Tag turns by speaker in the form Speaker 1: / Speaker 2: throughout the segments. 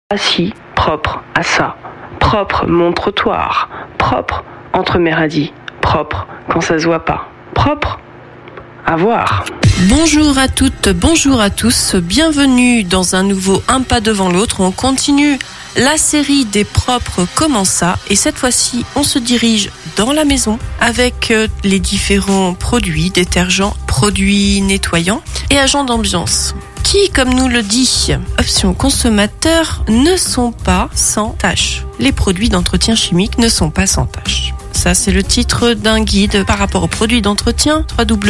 Speaker 1: assis, propre à ça, propre mon trottoir, propre entre mes radis, propre quand ça se voit pas, propre à voir.
Speaker 2: Bonjour à toutes, bonjour à tous, bienvenue dans un nouveau Un pas devant l'autre. On continue la série des propres Comment ça, et cette fois-ci on se dirige dans la maison avec les différents produits, détergents, produits nettoyants et agents d'ambiance qui, comme nous le dit Option Consommateur, ne sont pas sans tâches. Les produits d'entretien chimique ne sont pas sans tâches. Ça, c'est le titre d'un guide par rapport aux produits d'entretien,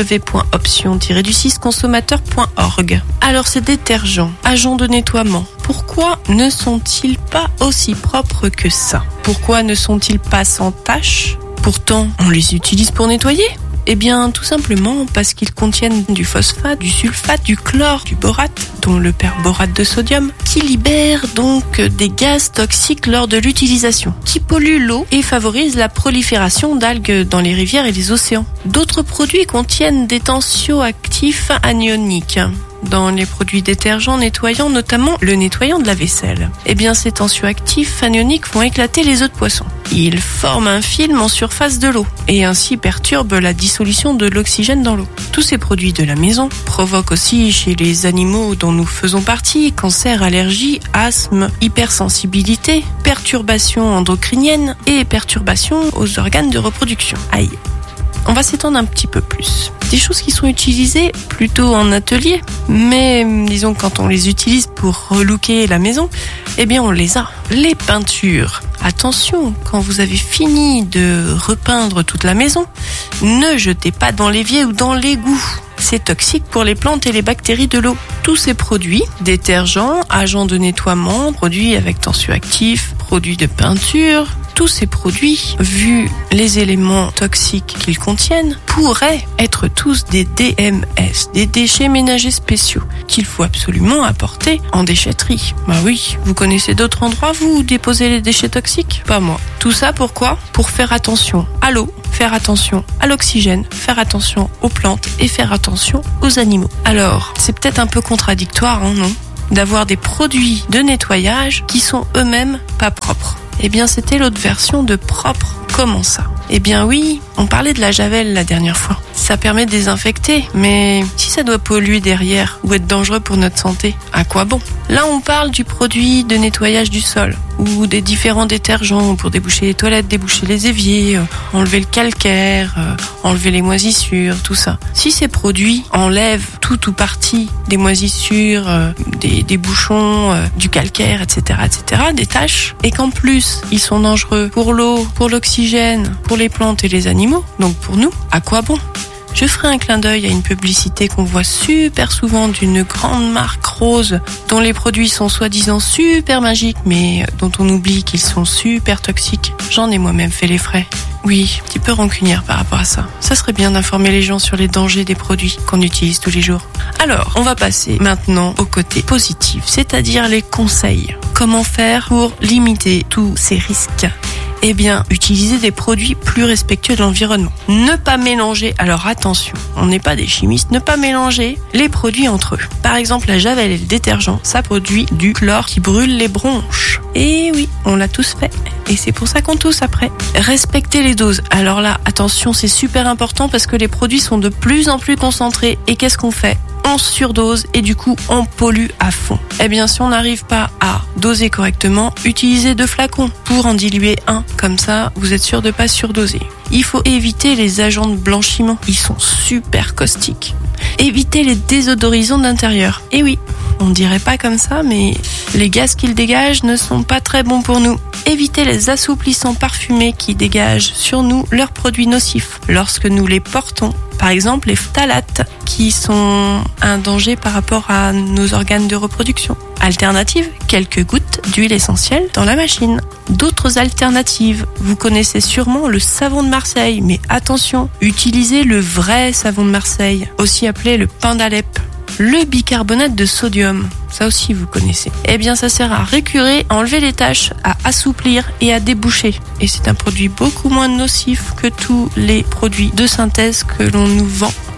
Speaker 2: www.option-consommateur.org. Alors, ces détergents, agents de nettoiement, pourquoi ne sont-ils pas aussi propres que ça? Pourquoi ne sont-ils pas sans tâches? Pourtant, on les utilise pour nettoyer. Eh bien, tout simplement parce qu'ils contiennent du phosphate, du sulfate, du chlore, du borate, dont le perborate de sodium, qui libère donc des gaz toxiques lors de l'utilisation, qui polluent l'eau et favorisent la prolifération d'algues dans les rivières et les océans. D'autres produits contiennent des tensioactifs anioniques. Dans les produits détergents nettoyants, notamment le nettoyant de la vaisselle. Eh bien, ces tensioactifs anioniques vont éclater les œufs de poisson. Ils forment un film en surface de l'eau et ainsi perturbent la dissolution de l'oxygène dans l'eau. Tous ces produits de la maison provoquent aussi chez les animaux dont nous faisons partie cancer, allergie, asthme, hypersensibilité, perturbations endocriniennes et perturbations aux organes de reproduction. Aïe. On va s'étendre un petit peu plus. Des choses qui sont utilisées plutôt en atelier, mais disons quand on les utilise pour relooker la maison, eh bien on les a. Les peintures. Attention, quand vous avez fini de repeindre toute la maison, ne jetez pas dans l'évier ou dans l'égout. C'est toxique pour les plantes et les bactéries de l'eau. Tous ces produits, détergents, agents de nettoiement, produits avec tensioactifs, produits de peinture, tous ces produits, vu les éléments toxiques qu'ils contiennent, pourraient être tous des DMS, des déchets ménagers spéciaux, qu'il faut absolument apporter en déchetterie. Bah oui, vous connaissez d'autres endroits, vous, où déposez les déchets toxiques? Pas moi. Tout ça pourquoi? Pour faire attention à l'eau, faire attention à l'oxygène, faire attention aux plantes et faire attention aux animaux. Alors, c'est peut-être un peu contradictoire, non? D'avoir des produits de nettoyage qui sont eux-mêmes pas propres. Eh bien, c'était l'autre version de propre. Comment ça? Eh bien oui, on parlait de la javel la dernière fois. Ça permet de désinfecter, mais si ça doit polluer derrière ou être dangereux pour notre santé, à quoi bon? Là, on parle du produit de nettoyage du sol ou des différents détergents pour déboucher les toilettes, déboucher les éviers, enlever le calcaire, enlever les moisissures, tout ça. Si ces produits enlèvent tout ou partie des moisissures, des bouchons, du calcaire, etc., des taches, et qu'en plus, ils sont dangereux pour l'eau, pour l'oxygène, pour les plantes et les animaux, donc pour nous, à quoi bon? Je ferai un clin d'œil à une publicité qu'on voit super souvent d'une grande marque rose dont les produits sont soi-disant super magiques mais dont on oublie qu'ils sont super toxiques. J'en ai moi-même fait les frais. Oui, un petit peu rancunière par rapport à ça. Ça serait bien d'informer les gens sur les dangers des produits qu'on utilise tous les jours. Alors, on va passer maintenant au côté positif, c'est-à-dire les conseils. Comment faire pour limiter tous ces risques ? Eh bien, utiliser des produits plus respectueux de l'environnement. Ne pas mélanger, alors attention, on n'est pas des chimistes, ne pas mélanger les produits entre eux. Par exemple, la javel et le détergent, ça produit du chlore qui brûle les bronches. Et oui, on l'a tous fait. Et c'est pour ça qu'on tousse après. Respecter les doses. Alors là, attention, c'est super important parce que les produits sont de plus en plus concentrés. Et qu'est-ce qu'on fait ? On surdose et du coup on pollue à fond. Eh bien si on n'arrive pas à doser correctement, utilisez 2 flacons pour en diluer un. Comme ça, vous êtes sûr de pas surdoser. Il faut éviter les agents de blanchiment. Ils sont super caustiques. Évitez les désodorisants d'intérieur. Et oui, on dirait pas comme ça, mais les gaz qu'ils dégagent ne sont pas très bons pour nous. Évitez les assouplissants parfumés qui dégagent sur nous leurs produits nocifs lorsque nous les portons. Par exemple, les phtalates qui sont un danger par rapport à nos organes de reproduction. Alternative, quelques gouttes d'huile essentielle dans la machine. D'autres alternatives, vous connaissez sûrement le savon de Marseille, mais attention, utilisez le vrai savon de Marseille, aussi appelé le pain d'Alep. Le bicarbonate de sodium, ça aussi vous connaissez. Eh bien ça sert à récurer, à enlever les taches, à assouplir et à déboucher. Et c'est un produit beaucoup moins nocif que tous les produits de synthèse que l'on nous vend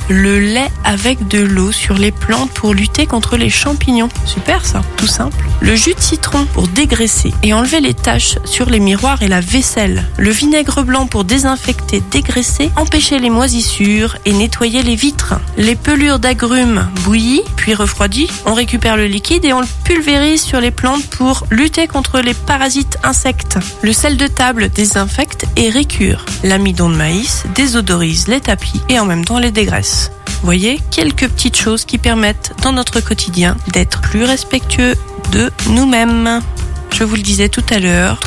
Speaker 2: le lait avec de l'eau sur les plantes pour lutter contre les champignons. Super ça, tout simple. Le jus de citron pour dégraisser et enlever les taches sur les miroirs et la vaisselle. Le vinaigre blanc pour désinfecter, dégraisser, empêcher les moisissures et nettoyer les vitres. Les pelures d'agrumes bouillies puis refroidies, on récupère le liquide et on le pulvérise sur les plantes pour lutter contre les parasites insectes. Le sel de table désinfecte et récure. L'amidon de maïs désodorise les tapis et en même temps les dégraisse. Voyez, quelques petites choses qui permettent dans notre quotidien d'être plus respectueux de nous-mêmes. Je vous le disais tout à l'heure,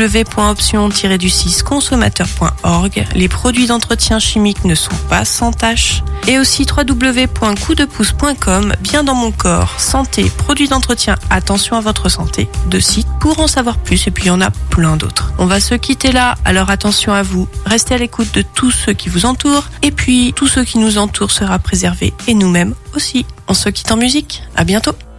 Speaker 2: www.option-du6consommateur.org. Les produits d'entretien chimique ne sont pas sans tache. Et aussi www.coupdepouce.com, bien dans mon corps, santé, produits d'entretien, attention à votre santé. 2 sites pour en savoir plus et puis il y en a plein d'autres. On va se quitter là, alors attention à vous. Restez à l'écoute de tous ceux qui vous entourent et puis tout ce qui nous entoure sera préservé et nous-mêmes aussi. On se quitte en musique. À bientôt.